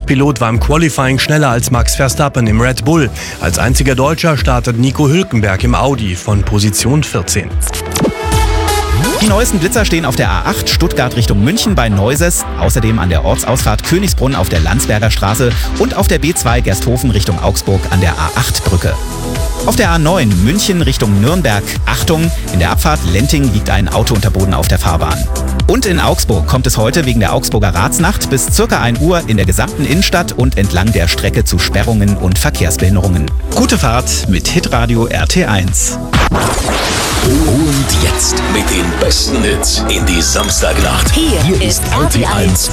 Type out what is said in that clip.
F1-Pilot war im Qualifying schneller als Max Verstappen im Red Bull. Als einziger Deutscher startet Nico Hülkenberg im Audi von Position 14. Die neuesten Blitzer stehen auf der A8 Stuttgart Richtung München bei Neuses, außerdem an der Ortsausfahrt Königsbrunn auf der Landsberger Straße und auf der B2 Gersthofen Richtung Augsburg an der A8-Brücke. Auf der A9 München Richtung Nürnberg, Achtung, in der Abfahrt Lenting liegt ein Auto unter Boden auf der Fahrbahn. Und in Augsburg kommt es heute wegen der Augsburger Ratsnacht bis ca. 1 Uhr in der gesamten Innenstadt und entlang der Strecke zu Sperrungen und Verkehrsbehinderungen. Gute Fahrt mit Hitradio RT1. Und jetzt mit den besten Hits in die Samstagnacht. Hier ist RT1